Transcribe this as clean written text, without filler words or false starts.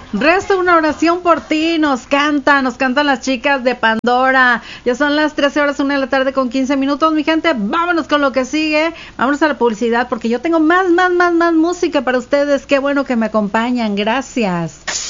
Rezo una oración por ti, nos cantan las chicas de Pandora. Ya son las 13 horas, 1 de la tarde con 15 minutos, mi gente. Vámonos con lo que sigue. Vámonos a la publicidad porque yo tengo más música para ustedes. Qué bueno que me acompañan. Gracias.